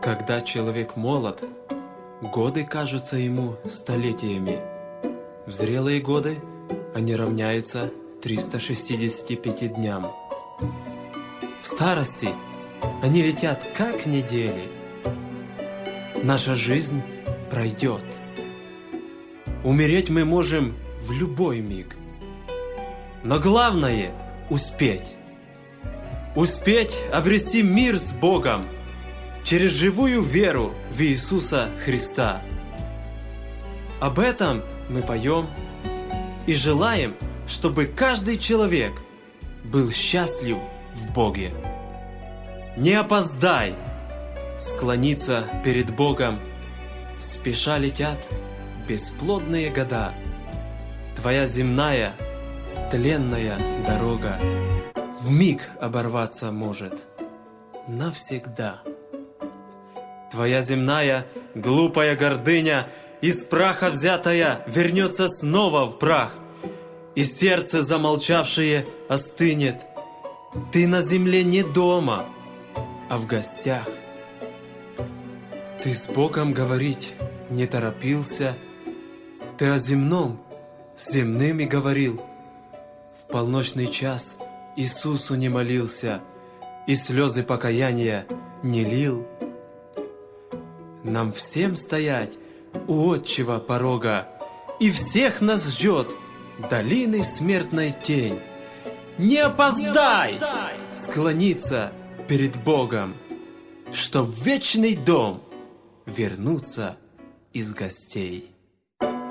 Когда человек молод, годы кажутся ему столетиями. В зрелые годы они равняются 365 дням. В старости они летят как недели. Наша жизнь пройдет. Умереть мы можем в любой миг. Но главное – успеть. Успеть обрести мир с Богом через живую веру в Иисуса Христа. Об этом мы поем и желаем, чтобы каждый человек был счастлив в Боге. Не опоздай склониться перед Богом, спеша летят бесплодные года. Твоя земная, тленная дорога вмиг оборваться может навсегда. Твоя земная, глупая гордыня, из праха взятая, вернется снова в прах, и сердце замолчавшее остынет. Ты на земле не дома, а в гостях. Ты с Богом говорить не торопился, ты о земном с земными говорил. В полночный час Иисусу не молился и слезы покаяния не лил. Нам всем стоять у отчего порога, и всех нас ждет долины смертной тень. Не опоздай склониться перед Богом, чтоб в вечный дом вернуться из гостей.